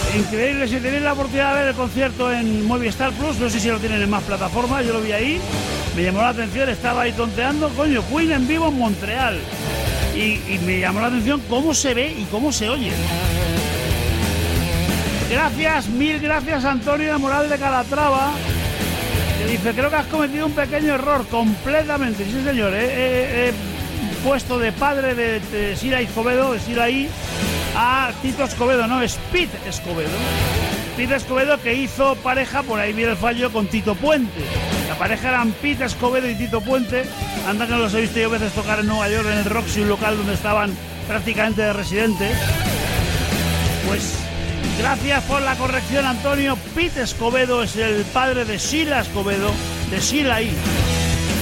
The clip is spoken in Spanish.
Increíble. Si tenéis la oportunidad de ver el concierto en Movistar Plus, no sé si lo tienen en más plataformas, yo lo vi ahí, me llamó la atención, estaba ahí tonteando, coño, Queen en vivo en Montreal. Y me llamó la atención cómo se ve y cómo se oye. Gracias, mil gracias, Antonio de Moral de Calatrava, que dice, creo que has cometido un pequeño error, completamente, sí señor, he puesto de padre de Sila Escobedo, de Siraí, a Tito Escobedo, no, es Pete Escobedo. Pete Escobedo, que hizo pareja, por ahí viene el fallo, con Tito Puente. La pareja eran Pete Escobedo y Tito Puente. Anda que no los he visto yo a veces tocar en Nueva York, en el Roxy, un local donde estaban prácticamente de residentes. Pues gracias por la corrección, Antonio. Pete Escobedo es el padre de Sila Escobedo, de Siraí.